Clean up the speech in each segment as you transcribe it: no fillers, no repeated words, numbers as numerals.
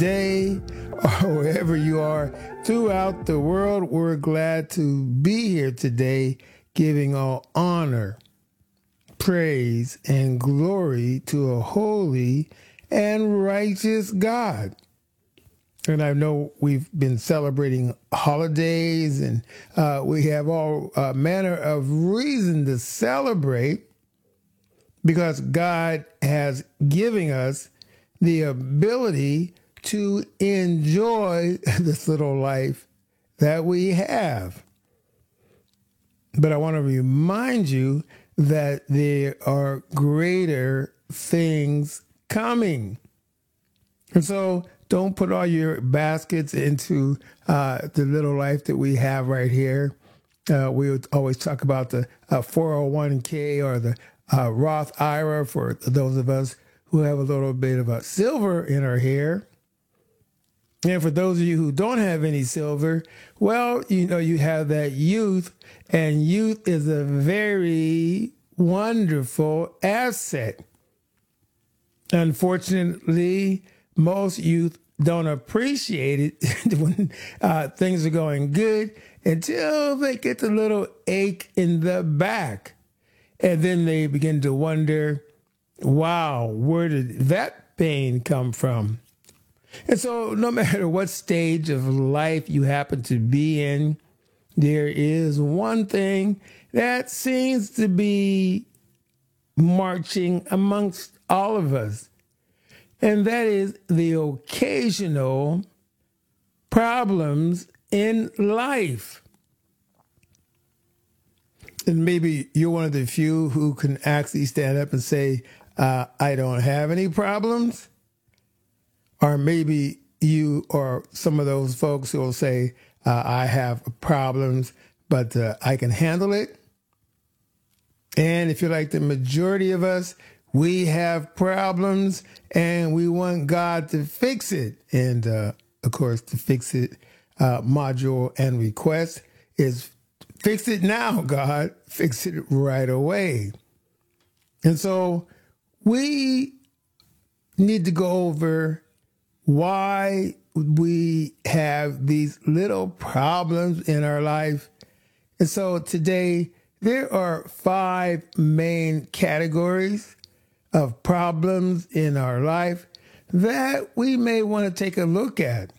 Day or wherever you are throughout the world, we're glad to be here today, giving all honor, praise, and glory to a holy and righteous God. And I know we've been celebrating holidays, and we have all manner of reason to celebrate because God has given us the ability to enjoy this little life that we have. But I want to remind you that there are greater things coming. And so don't put all your baskets into the little life that we have right here. We would always talk about the 401k or the Roth IRA for those of us who have a little bit of a silver in our hair. And for those of you who don't have any silver, well, you know, you have that youth, and youth is a very wonderful asset. Unfortunately, most youth don't appreciate it when things are going good until they get the little ache in the back. And then they begin to wonder, wow, where did that pain come from? And so no matter what stage of life you happen to be in, there is one thing that seems to be marching amongst all of us. And that is the occasional problems in life. And maybe you're one of the few who can actually stand up and say, I don't have any problems. Or maybe you or some of those folks who will say, I have problems, but I can handle it. And if you're like the majority of us, we have problems and we want God to fix it. And of course, to fix it module and request is fix it now, God. Fix it right away. And so we need to go over why we have these little problems in our life. And so today, there are 5 main categories of problems in our life that we may want to take a look at,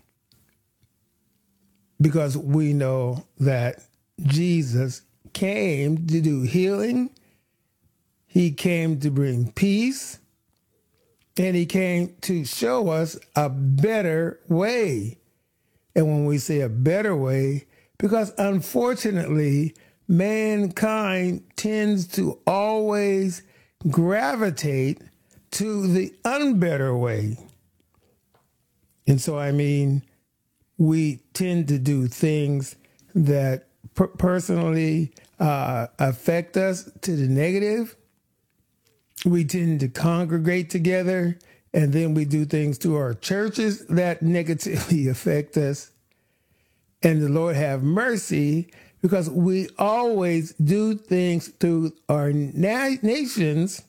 because we know that Jesus came to do healing. He came to bring peace. And he came to show us a better way. And when we say a better way, because unfortunately, mankind tends to always gravitate to the unbetter way. And so, I mean, we tend to do things that personally affect us to the negative. We tend to congregate together, and then we do things to our churches that negatively affect us. And the Lord have mercy, because we always do things through our nations.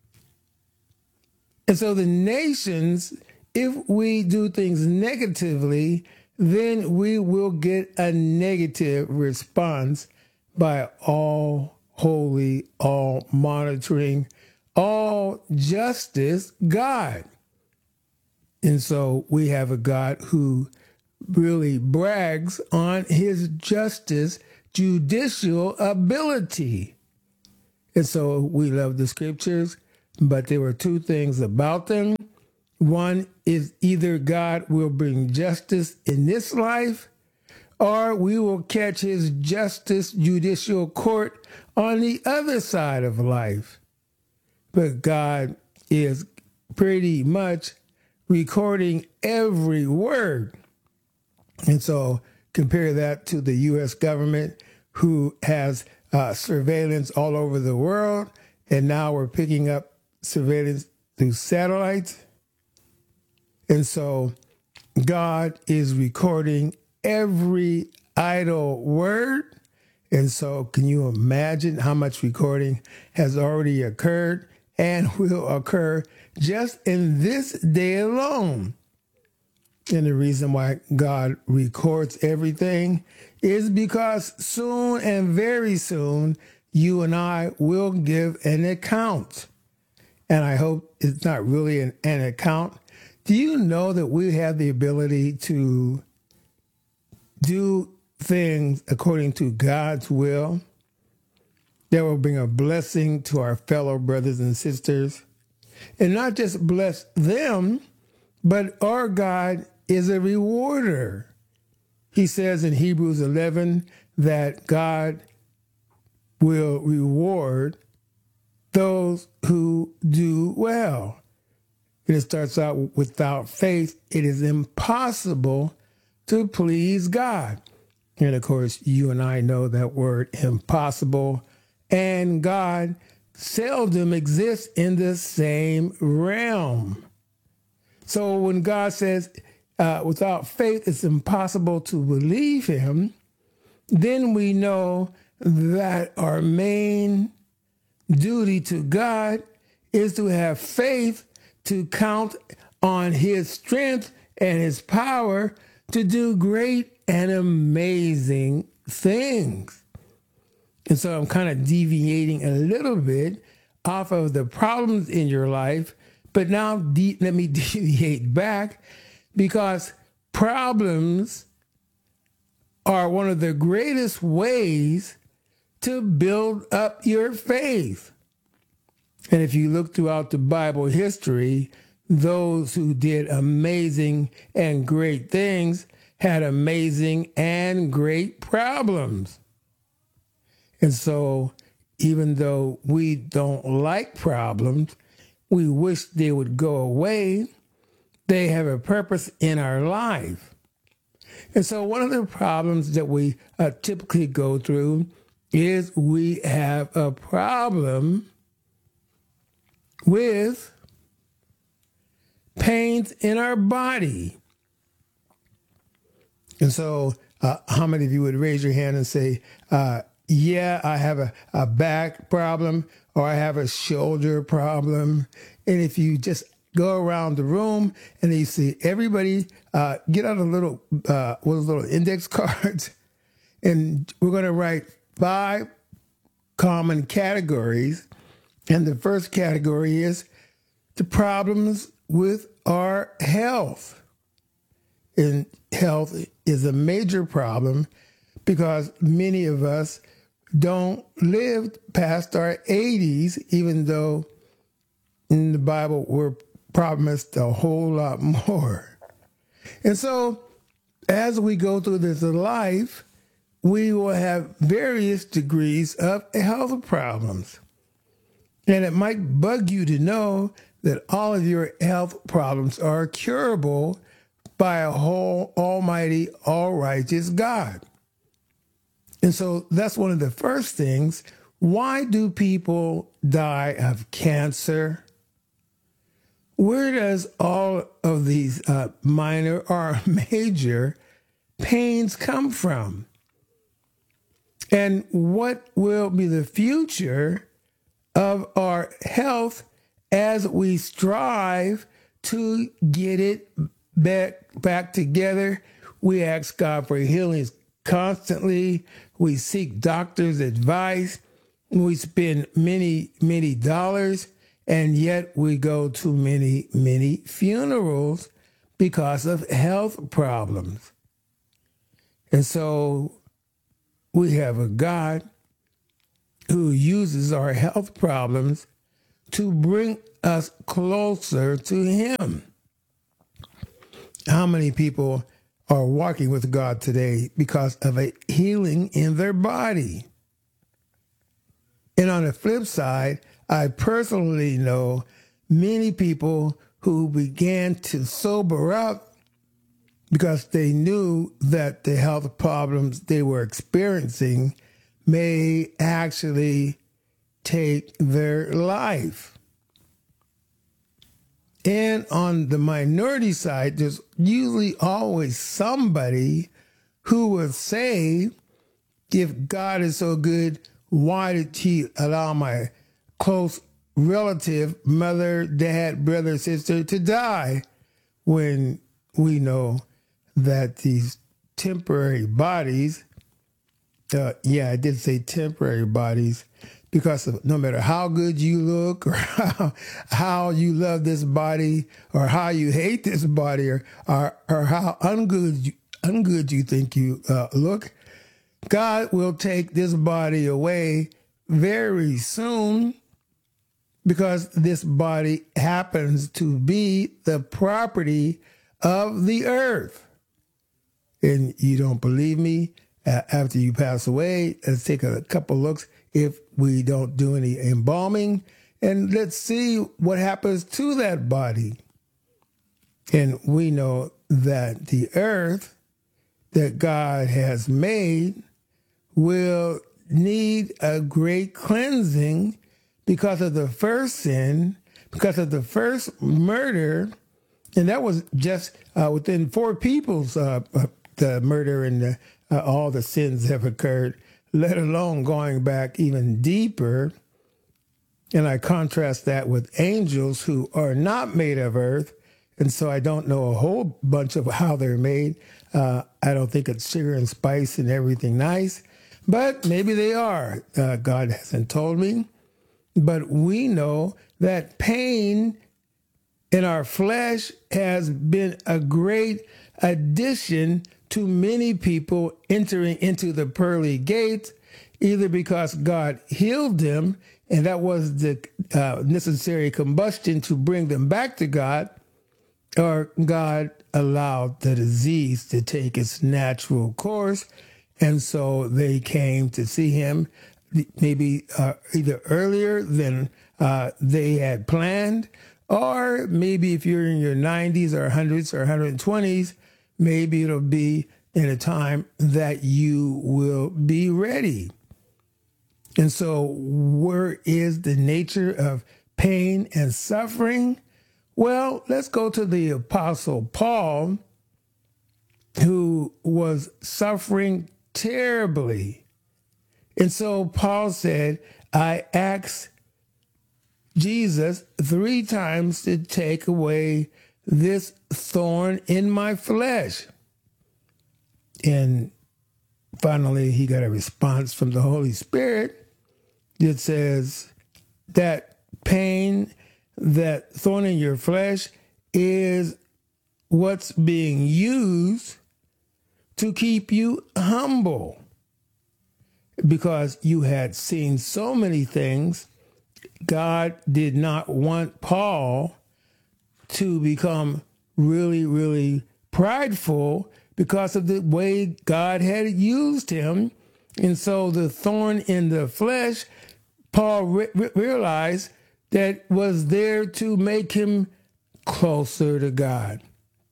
And so the nations, if we do things negatively, then we will get a negative response by all holy, all monitoring, all justice God. And so we have a God who really brags on his justice, judicial ability. And so we love the scriptures, but there were 2 things about them. One is either God will bring justice in this life, or we will catch his justice judicial court on the other side of life. But God is pretty much recording every word. And so compare that to the U.S. government, who has surveillance all over the world. And now we're picking up surveillance through satellites. And so God is recording every idle word. And so can you imagine how much recording has already occurred and will occur just in this day alone? And the reason why God records everything is because soon and very soon, you and I will give an account. And I hope it's not really an account. Do you know that we have the ability to do things according to God's will that will bring a blessing to our fellow brothers and sisters? And not just bless them, but our God is a rewarder. He says in Hebrews 11 that God will reward those who do well. And it starts out, without faith, it is impossible to please God. And of course, you and I know that word impossible and God seldom exists in the same realm. So when God says, without faith, it's impossible to believe him, then we know that our main duty to God is to have faith, to count on his strength and his power to do great and amazing things. And so I'm kind of deviating a little bit off of the problems in your life, but now let me deviate back, because problems are one of the greatest ways to build up your faith. And if you look throughout the Bible history, those who did amazing and great things had amazing and great problems. And so even though we don't like problems, we wish they would go away, they have a purpose in our life. And so one of the problems that we typically go through is we have a problem with pains in our body. And so how many of you would raise your hand and say, yeah, I have a back problem, or I have a shoulder problem? And if you just go around the room and you see everybody get out a little, with little index cards, and we're going to write 5 common categories. And the first category is the problems with our health. And health is a major problem because many of us don't live past our 80s, even though in the Bible we're promised a whole lot more. And so as we go through this life, we will have various degrees of health problems. And it might bug you to know that all of your health problems are curable by a whole, almighty, all-righteous God. And so that's one of the first things. Why do people die of cancer? Where does all of these minor or major pains come from? And what will be the future of our health as we strive to get it back together? We ask God for healings constantly. We seek doctors' advice. We spend many, many dollars, and yet we go to many, many funerals because of health problems. And so we have a God who uses our health problems to bring us closer to him. How many people are walking with God today because of a healing in their body? And on the flip side, I personally know many people who began to sober up because they knew that the health problems they were experiencing may actually take their life. And on the minority side, there's usually always somebody who will say, if God is so good, why did he allow my close relative, mother, dad, brother, sister, to die when we know that these temporary bodies, I did say temporary bodies, because of, no matter how good you look or how you love this body or how you hate this body or how ungood you think you look, God will take this body away very soon, because this body happens to be the property of the earth. And you don't believe me? After you pass away, let's take a couple looks if we don't do any embalming, and let's see what happens to that body. And we know that the earth that God has made will need a great cleansing because of the first sin, because of the first murder. And that was just within 4 people's the murder and all the sins have occurred, let alone going back even deeper. And I contrast that with angels who are not made of earth. And so I don't know a whole bunch of how they're made. I don't think it's sugar and spice and everything nice, but maybe they are. God hasn't told me. But we know that pain in our flesh has been a great addition to many people entering into the pearly gates, either because God healed them and that was the necessary combustion to bring them back to God, or God allowed the disease to take its natural course. And so they came to see him maybe either earlier than they had planned, or maybe if you're in your 90s or 100s or 120s, maybe it'll be in a time that you will be ready. And so where is the nature of pain and suffering? Well, let's go to the Apostle Paul, who was suffering terribly. And so Paul said, I asked Jesus 3 times to take away this thorn in my flesh. And finally, he got a response from the Holy Spirit that says that pain, that thorn in your flesh, is what's being used to keep you humble, because you had seen so many things. God did not want Paul to become really, really prideful because of the way God had used him. And so the thorn in the flesh, Paul realized that was there to make him closer to God.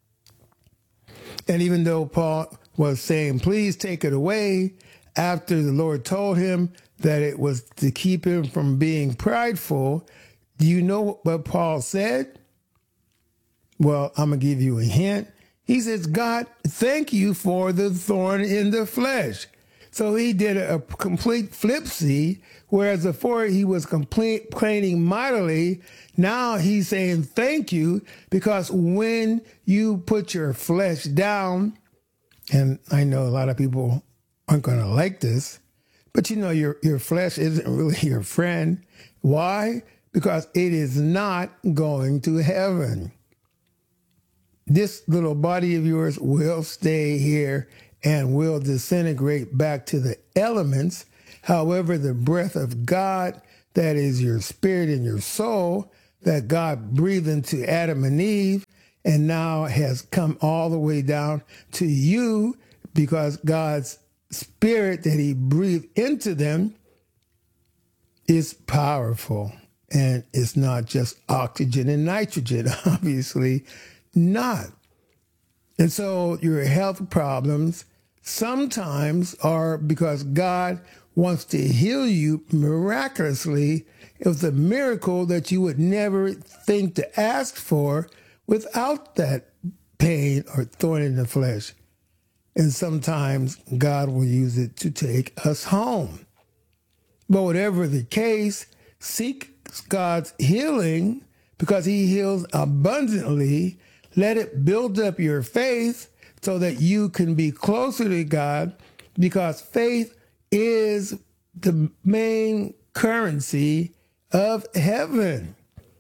And even though Paul was saying, please take it away, after the Lord told him that it was to keep him from being prideful, do you know what Paul said? Well, I'm going to give you a hint. He says, God, thank you for the thorn in the flesh. So he did a complete flipsy, whereas before he was complaining mightily. Now he's saying thank you, because when you put your flesh down, and I know a lot of people aren't going to like this, but you know, your flesh isn't really your friend. Why? Because it is not going to heaven. This little body of yours will stay here and will disintegrate back to the elements. However, the breath of God, that is your spirit and your soul, that God breathed into Adam and Eve, and now has come all the way down to you, because God's spirit that he breathed into them is powerful. And it's not just oxygen and nitrogen, obviously not. And so your health problems sometimes are because God wants to heal you miraculously. It was a miracle that you would never think to ask for without that pain or thorn in the flesh. And sometimes God will use it to take us home. But whatever the case, seek God's healing, because he heals abundantly. let it build up your faith so that you can be closer to God, because faith is the main currency of heaven.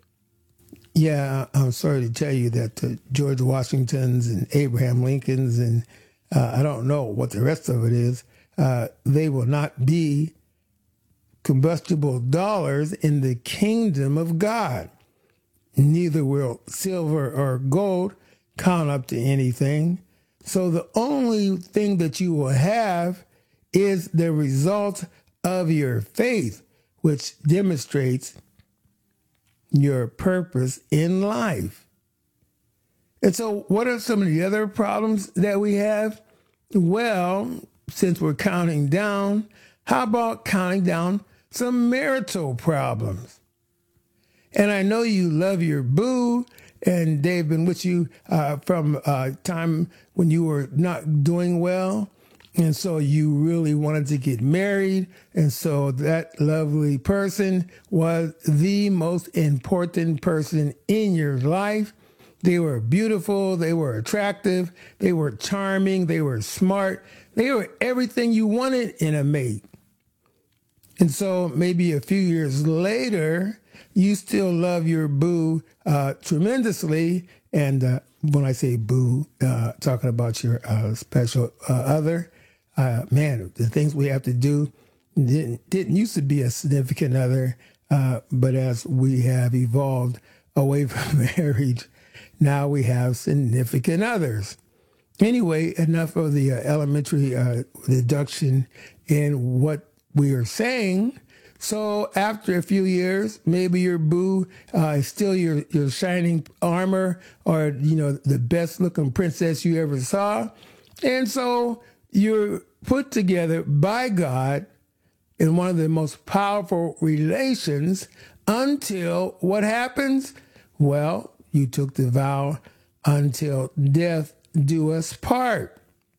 Yeah, I'm sorry to tell you that George Washington's and Abraham Lincoln's and I don't know what the rest of it is, they will not be combustible dollars in the kingdom of God. Neither will silver or gold count up to anything. So the only thing that you will have is the result of your faith, which demonstrates your purpose in life. And so what are some of the other problems that we have? Well, since we're counting down, how about counting down some marital problems? And I know you love your boo, and they've been with you from time when you were not doing well. And so you really wanted to get married. And so that lovely person was the most important person in your life. They were beautiful. They were attractive. They were charming. They were smart. They were everything you wanted in a mate. And so maybe a few years later, you still love your boo tremendously. And when I say boo, talking about your special other, man, the things we have to do didn't used to be a significant other, but as we have evolved away from marriage, now we have significant others. Anyway, enough of the elementary deduction in what we are saying. So after a few years, maybe your boo is still your shining armor, or, the best looking princess you ever saw. And so you're put together by God in one of the most powerful relations until what happens? Well, you took the vow, until death do us part.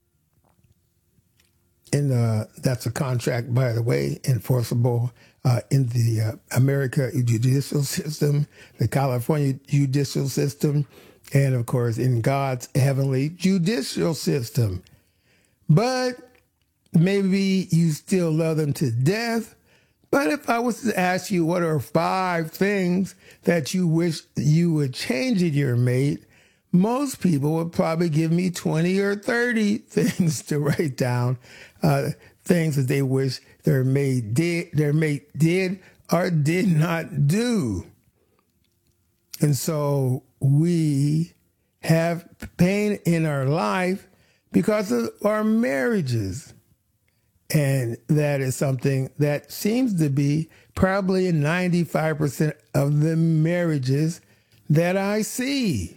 And that's a contract, by the way, enforceable in the America judicial system, the California judicial system, and of course in God's heavenly judicial system. But maybe you still love them to death. But if I was to ask you what are 5 things that you wish you would change in your mate, most people would probably give me 20 or 30 things to write down, things that they wish their mate did or did not do. And so we have pain in our life because of our marriages. And that is something that seems to be probably 95% of the marriages that I see.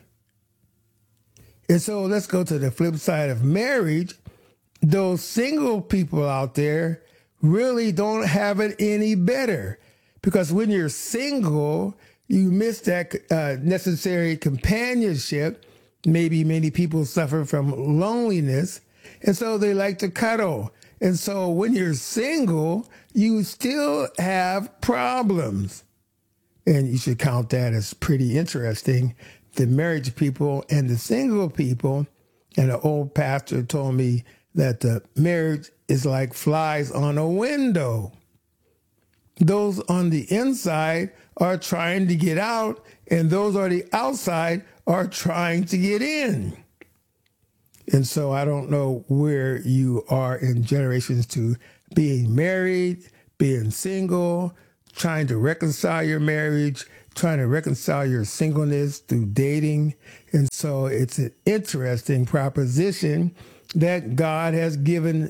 And so let's go to the flip side of marriage. Those single people out there really don't have it any better, because when you're single, you miss that necessary companionship. Maybe many people suffer from loneliness, and so they like to cuddle. And so when you're single, you still have problems. And you should count that as pretty interesting. The married people and the single people. And an old pastor told me that the marriage is like flies on a window. Those on the inside are trying to get out, and those on the outside are trying to get in. And so I don't know where you are in generations to being married, being single, trying to reconcile your marriage, trying to reconcile your singleness through dating. And so it's an interesting proposition that God has given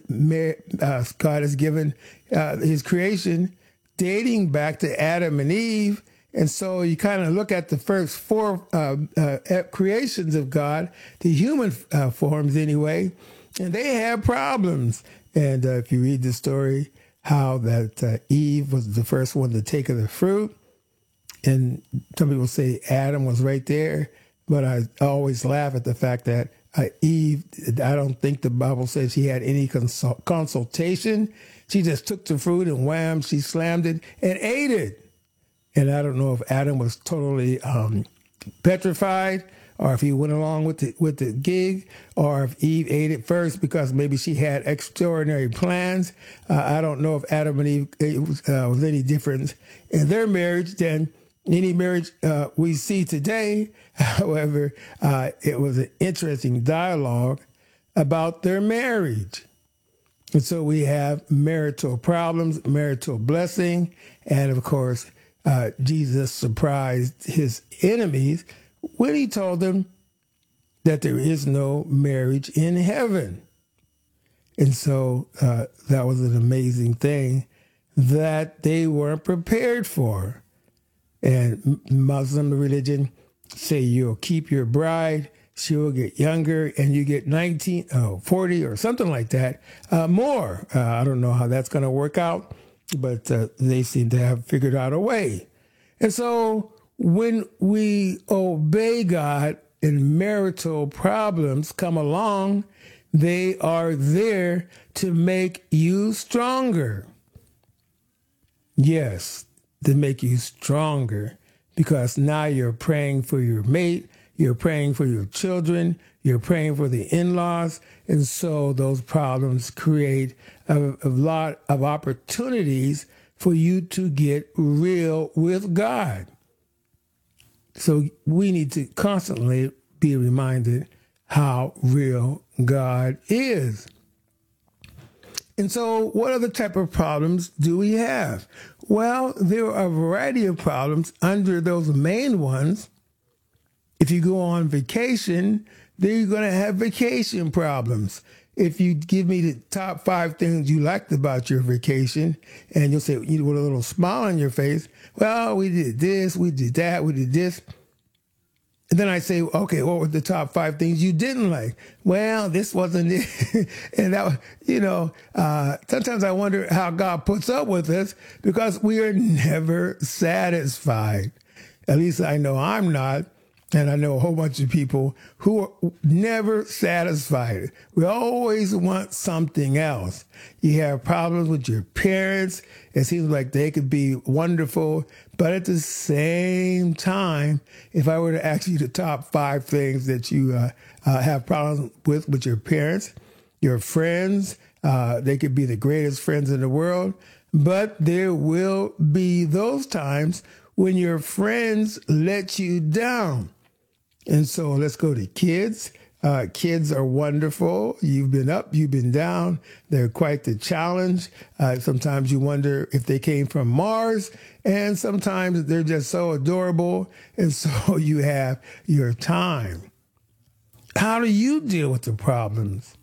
his creation dating back to Adam and Eve. And so you kind of look at the first 4 creations of God, the human forms anyway, and they have problems. And if you read the story, how that Eve was the first one to take of the fruit, and some people say Adam was right there, but I always laugh at the fact that Eve, I don't think the Bible says she had any consultation. She just took the fruit and wham, she slammed it and ate it. And I don't know if Adam was totally petrified or if he went along with the gig, or if Eve ate it first because maybe she had extraordinary plans. I don't know if Adam and Eve was any different in their marriage than any marriage we see today. However, it was an interesting dialogue about their marriage. And so we have marital problems, marital blessing, and of course, Jesus surprised his enemies when he told them that there is no marriage in heaven. And so that was an amazing thing that they weren't prepared for. And Muslim religion say you'll keep your bride, she will get younger, and you get 40 or something like that, more. I don't know how that's going to work out, but they seem to have figured out a way. And so when we obey God and marital problems come along, they are there to make you stronger. Yes, to make you stronger, because now you're praying for your mate, you're praying for your children, you're praying for the in-laws, and so those problems create a lot of opportunities for you to get real with God. So we need to constantly be reminded how real God is. And so what other type of problems do we have? Well, there are a variety of problems under those main ones. If you go on vacation, then you're going to have vacation problems. If you give me the top 5 things you liked about your vacation, and you'll say, with a little smile on your face, well, we did this, we did that, we did this. And then I say, okay, what were the top 5 things you didn't like? Well, this wasn't it. And that was, sometimes I wonder how God puts up with us, because we are never satisfied. At least I know I'm not. And I know a whole bunch of people who are never satisfied. We always want something else. You have problems with your parents. It seems like they could be wonderful. But at the same time, if I were to ask you the top 5 things that you have problems with your parents, your friends, they could be the greatest friends in the world. But there will be those times when your friends let you down. And so let's go to kids. Kids are wonderful. You've been up, you've been down. They're quite the challenge. Sometimes you wonder if they came from Mars, and sometimes they're just so adorable. And so you have your time. How do you deal with the problems?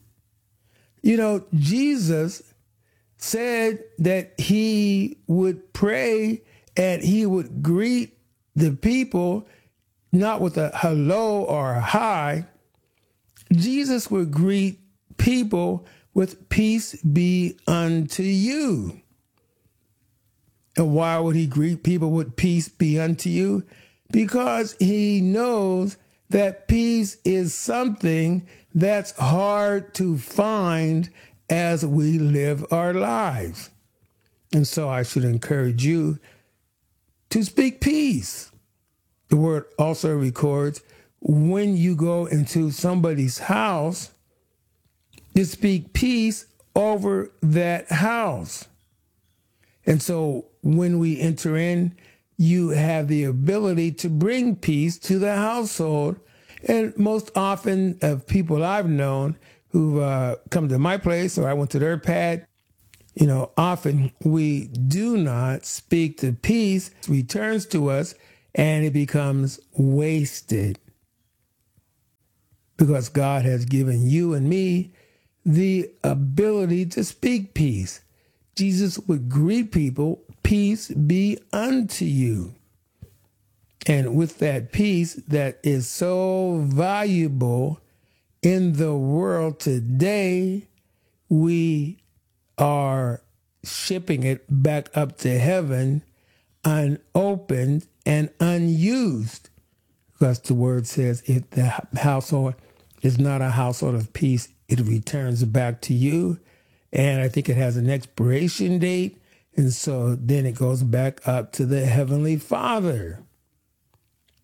Jesus said that he would pray and he would greet the people not with a hello or a hi. Jesus would greet people with peace be unto you. And why would he greet people with peace be unto you? Because he knows that peace is something that's hard to find as we live our lives. And so I should encourage you to speak peace. The word also records when you go into somebody's house, to speak peace over that house. And so when we enter in, you have the ability to bring peace to the household. And most often of people I've known who've come to my place, or I went to their pad, often we do not speak the peace, returns to us, and it becomes wasted. Because God has given you and me the ability to speak peace. Jesus would greet people, peace be unto you. And with that peace that is so valuable in the world today, we are shipping it back up to heaven unopened and unused. Because the word says if the household is not a household of peace, it returns back to you. And I think it has an expiration date. And so then it goes back up to the Heavenly Father.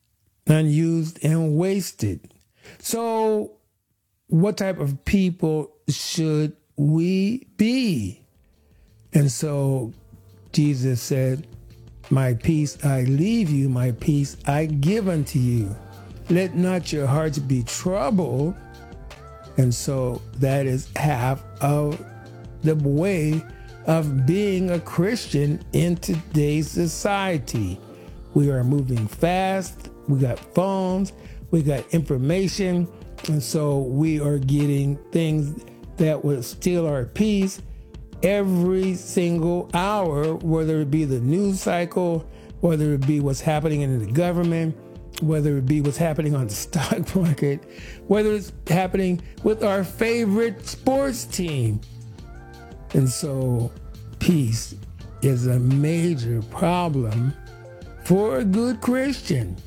unused and wasted. So what type of people should we be? And so Jesus said, my peace I leave you, my peace I give unto you. Let not your hearts be troubled. And so that is half of the way of being a Christian in today's society. We are moving fast. We got phones. We got information. And so we are getting things that would steal our peace every single hour, whether it be the news cycle, whether it be what's happening in the government, whether it be what's happening on the stock market, whether it's happening with our favorite sports team. And so peace is a major problem for a good Christian,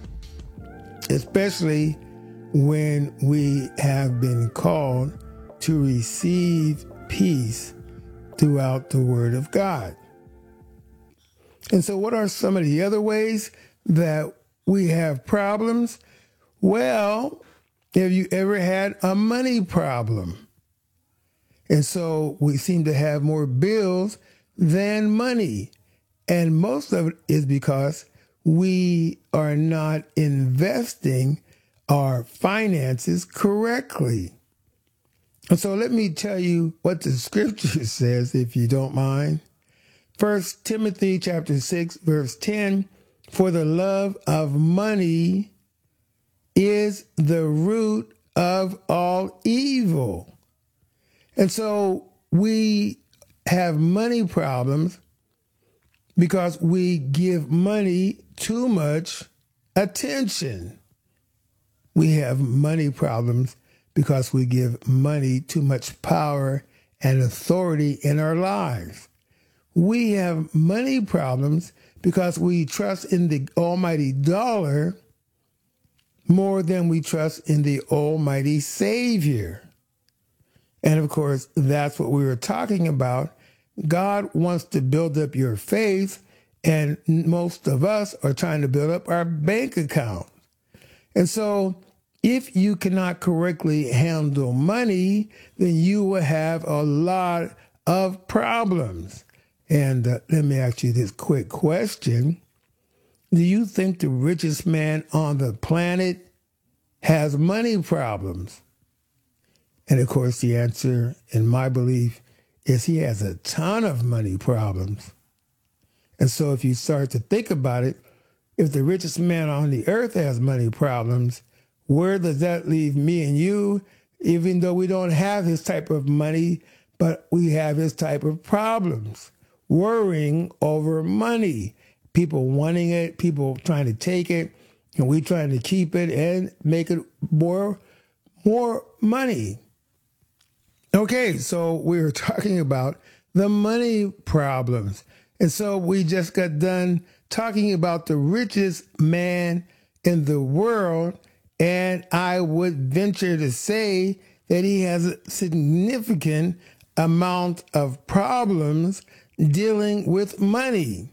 especially when we have been called to receive peace throughout the Word of God. And so what are some of the other ways that we have problems? Well, have you ever had a money problem? And so we seem to have more bills than money. And most of it is because we are not investing our finances correctly. And so let me tell you what the scripture says, if you don't mind. 1 Timothy chapter 6, verse 10, for the love of money is the root of all evil. And so we have money problems because we give money too much attention. We have money problems because we give money too much power and authority in our lives. We have money problems because we trust in the almighty dollar more than we trust in the almighty Savior. And of course, that's what we were talking about. God wants to build up your faith, and most of us are trying to build up our bank account. And so if you cannot correctly handle money, then you will have a lot of problems. And let me ask you this quick question. Do you think the richest man on the planet has money problems? And of course, the answer, in my belief, is he has a ton of money problems. And so if you start to think about it, if the richest man on the earth has money problems, where does that leave me and you, even though we don't have his type of money, but we have his type of problems? Worrying over money, people wanting it, people trying to take it, and we trying to keep it and make it more money. Okay, so we were talking about the money problems. And so we just got done talking about the richest man in the world, and I would venture to say that he has a significant amount of problems dealing with money.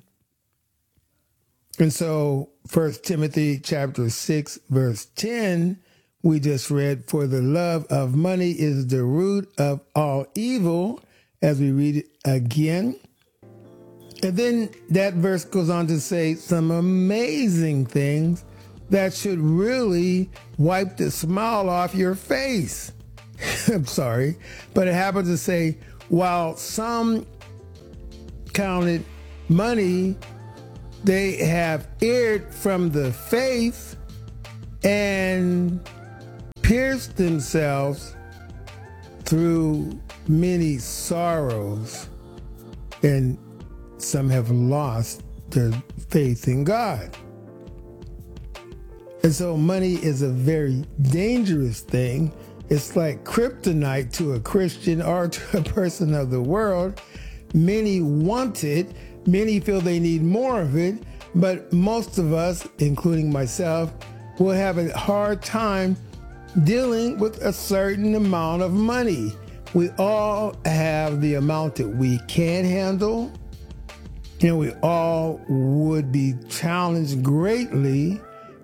And so 1 Timothy chapter 6, verse 10, we just read, for the love of money is the root of all evil, as we read it again. And then that verse goes on to say some amazing things that should really wipe the smile off your face. I'm sorry, but it happens to say, while some counted money, they have erred from the faith and pierced themselves through many sorrows, and some have lost their faith in God. And so money is a very dangerous thing. It's like kryptonite to a Christian or to a person of the world. Many want it. Many feel they need more of it. But most of us, including myself, will have a hard time dealing with a certain amount of money. We all have the amount that we can handle, and we all would be challenged greatly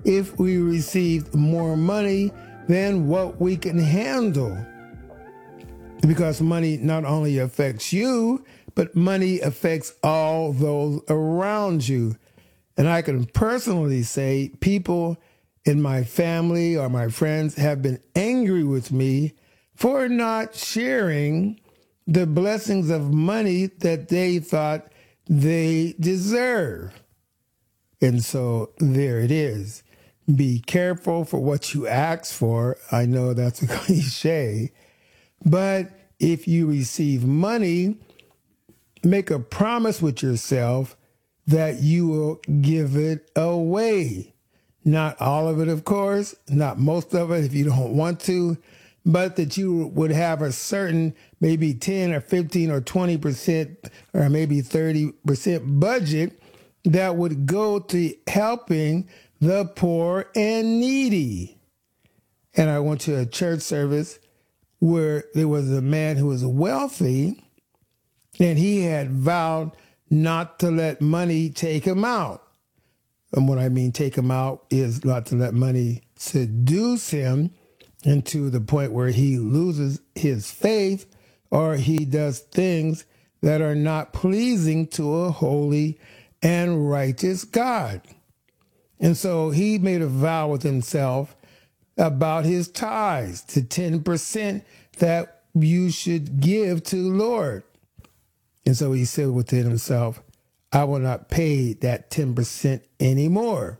if we received more money than what we can handle. Because money not only affects you, but money affects all those around you. And I can personally say people in my family or my friends have been angry with me for not sharing the blessings of money that they thought they deserve. And so there it is. Be careful for what you ask for. I know that's a cliche, but if you receive money, make a promise with yourself that you will give it away. Not all of it, of course, not most of it if you don't want to, but that you would have a certain maybe 10 or 15 or 20% or maybe 30% budget that would go to helping the poor and needy. And I went to a church service where there was a man who was wealthy, and he had vowed not to let money take him out. And what I mean take him out is not to let money seduce him into the point where he loses his faith or he does things that are not pleasing to a holy and righteous God. And so he made a vow with himself about his tithes, to 10% that you should give to the Lord. And so he said within himself, I will not pay that 10% anymore.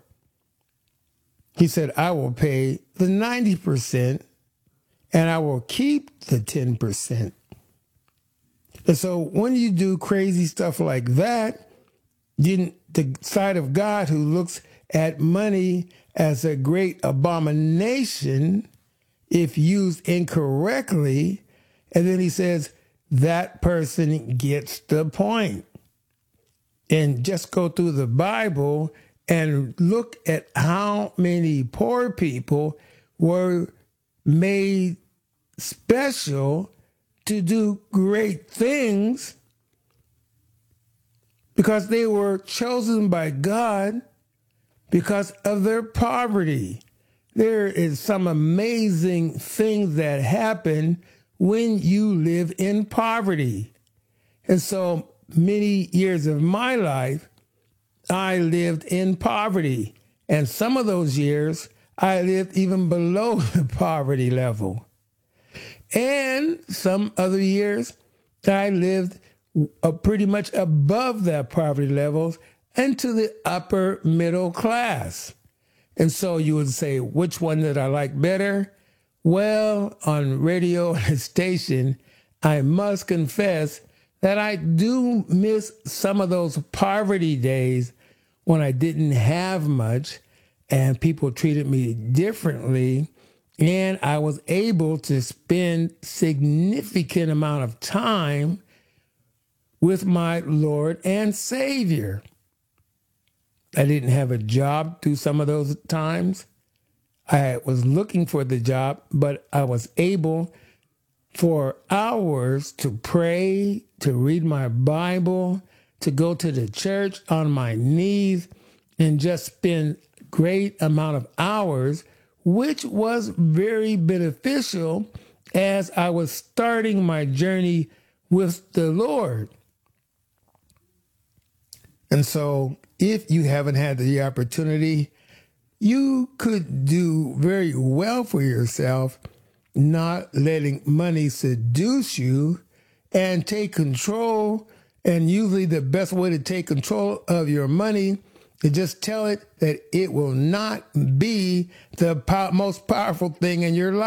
He said, I will pay the 90% and I will keep the 10%. And so when you do crazy stuff like that, the side of God who looks at money as a great abomination if used incorrectly, and then he says that person gets the point. And just go through the Bible and look at how many poor people were made special to do great things because they were chosen by God because of their poverty. There is some amazing things that happen when you live in poverty. And so many years of my life, I lived in poverty. And some of those years, I lived even below the poverty level. And some other years, I lived pretty much above that poverty levels and to the upper middle class. And so you would say, which one did I like better? Well, on radio and station, I must confess that I do miss some of those poverty days when I didn't have much and people treated me differently. And I was able to spend significant amount of time with my Lord and Savior. I didn't have a job through some of those times. I was looking for the job, but I was able for hours to pray, to read my Bible, to go to the church on my knees and just spend great amount of hours, which was very beneficial as I was starting my journey with the Lord. And so if you haven't had the opportunity, you could do very well for yourself, not letting money seduce you and take control. And usually the best way to take control of your money is just tell it that it will not be the most powerful thing in your life.